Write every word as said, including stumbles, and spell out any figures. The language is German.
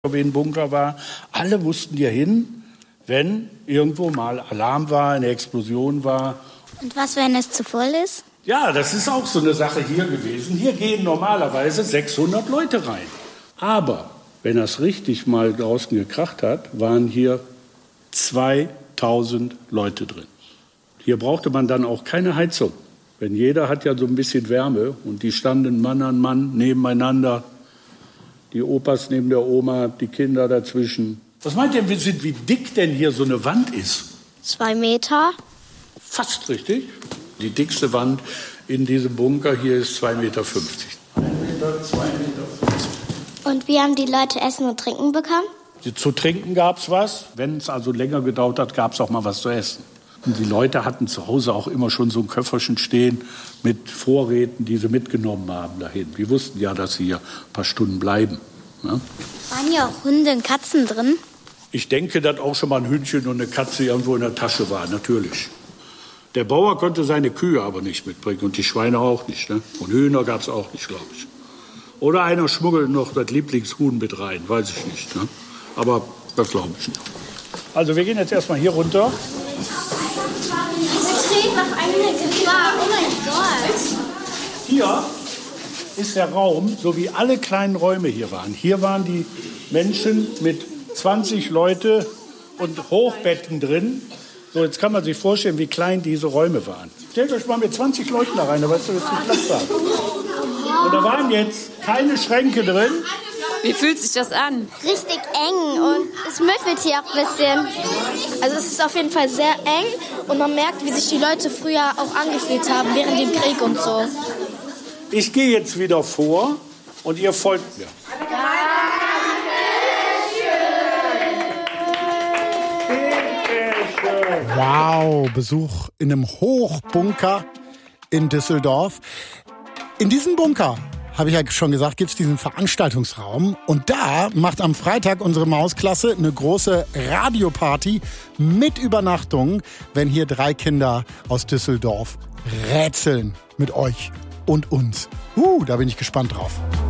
wie ein Bunker war. Alle mussten hier hin, wenn irgendwo mal Alarm war, eine Explosion war. Und was, wenn es zu voll ist? Ja, das ist auch so eine Sache hier gewesen. Hier gehen normalerweise sechshundert Leute rein. Aber wenn das richtig mal draußen gekracht hat, waren hier zweitausend Leute drin. Hier brauchte man dann auch keine Heizung. Denn jeder hat ja so ein bisschen Wärme und die standen Mann an Mann nebeneinander. Die Opas neben der Oma, die Kinder dazwischen. Was meint ihr, wie dick denn hier so eine Wand ist? Zwei Meter. Fast richtig. Die dickste Wand in diesem Bunker hier ist zwei Meter fünfzig. Ein Meter, zwei Meter fünfzig. Und wie haben die Leute Essen und Trinken bekommen? Zu trinken gab es was. Wenn es also länger gedauert hat, gab es auch mal was zu essen. Und die Leute hatten zu Hause auch immer schon so ein Köfferchen stehen mit Vorräten, die sie mitgenommen haben dahin. Die wussten ja, dass sie hier ein paar Stunden bleiben. Ne? Waren hier auch Hunde und Katzen drin? Ich denke, dass auch schon mal ein Hündchen und eine Katze irgendwo in der Tasche war, natürlich. Der Bauer konnte seine Kühe aber nicht mitbringen und die Schweine auch nicht. Ne? Und Hühner gab es auch nicht, glaube ich. Oder einer schmuggelt noch das Lieblingshuhn mit rein, weiß ich nicht. Ne? Aber das glaube ich nicht. Also wir gehen jetzt erstmal hier runter. Es steht noch eine Gefahr. Oh mein Gott. Hier ist der Raum, so wie alle kleinen Räume hier waren. Hier waren die Menschen mit zwanzig Leute und Hochbetten drin. So, jetzt kann man sich vorstellen, wie klein diese Räume waren. Stellt euch mal mit zwanzig Leuten da rein, da weißt du, dass die Platz haben. Und da waren jetzt keine Schränke drin. Wie fühlt sich das an? Richtig eng und es müffelt hier auch ein bisschen. Also es ist auf jeden Fall sehr eng und man merkt, wie sich die Leute früher auch angefühlt haben während dem Krieg und so. Ich gehe jetzt wieder vor und ihr folgt mir. Wow, Besuch in einem Hochbunker in Düsseldorf. In diesem Bunker, habe ich ja schon gesagt, gibt es diesen Veranstaltungsraum. Und da macht am Freitag unsere Mausklasse eine große Radioparty mit Übernachtung, wenn hier drei Kinder aus Düsseldorf rätseln mit euch und uns. Uh, da bin ich gespannt drauf.